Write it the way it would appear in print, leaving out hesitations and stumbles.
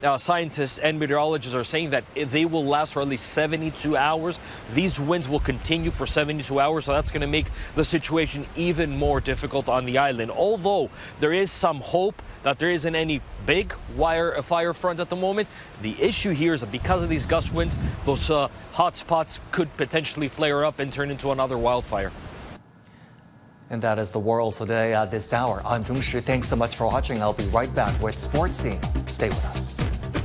Scientists and meteorologists are saying that they will last for at least 72 hours. These winds will continue for 72 hours, so that's going to make the situation even more difficult on the island. Although there is some hope that there isn't any big fire front at the moment, the issue here is that because of these gust winds, those hot spots could potentially flare up and turn into another wildfire. And that is the world today at this hour. I'm Jung Shi. Thanks so much for watching. I'll be right back with Sports Scene. Stay with us.